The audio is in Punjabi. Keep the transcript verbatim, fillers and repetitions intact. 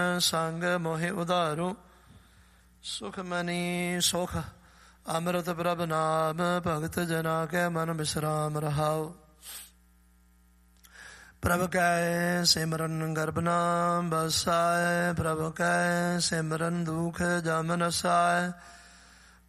ਸੰਗ ਮੋਹਿ ਉਧਾਰੂ ਸੁਖ ਮਨੀ ਸੁਖ ਅੰਮ੍ਰਿਤ ਪ੍ਰਭ ਨਾਮ ਭਗਤ ਜਨਾ ਕੈ ਮਨ ਬਿਸਰਾਮ ਰਹਾਉ। ਪ੍ਰਭ ਕੈ ਸਿਮਰਨ ਗਰਭ ਨਾਮ ਬਸਾਇ ਪ੍ਰਭ ਕੈ ਸਿਮਰਨ ਦੁਖ ਜਮ ਨਸਾਇ